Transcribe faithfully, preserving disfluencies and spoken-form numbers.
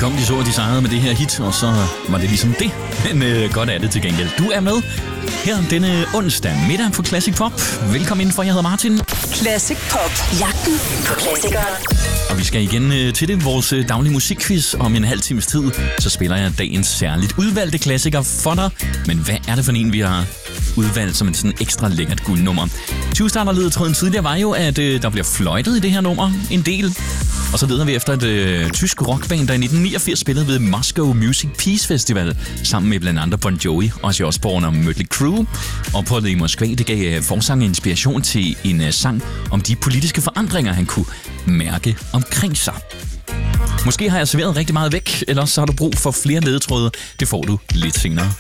kom de så, og de sejrede med det her hit, og så var det ligesom det. Men øh, godt er det til gengæld. Du er med her denne onsdag middag på Classic Pop. Velkommen indenfor, jeg hedder Martin. Classic Pop. Jagten på klassikere. Og vi skal igen øh, til det, vores øh, daglige musikquiz. Om en halv times tid, så spiller jeg dagens særligt udvalgte klassiker for dig. Men hvad er det for en, vi har udvalgt som en sådan ekstra lækkert guldnummer? tyve-starterledetråden tidligere var jo, at øh, der bliver fløjtet i det her nummer en del. Og så leder vi efter et øh, tysk rockband, der i nitten niogfirs spillede ved Moscow Music Peace Festival sammen med blandt andre Bon Jovi, Ozzy Osbourne og Mötley Crüe. Opholdet i Moskva, det gav øh, forsanger inspiration til en øh, sang om de politiske forandringer, han kunne mærke omkring sig. Måske har jeg serveret rigtig meget væk, eller så har du brug for flere ledetråde. Det får du lidt senere.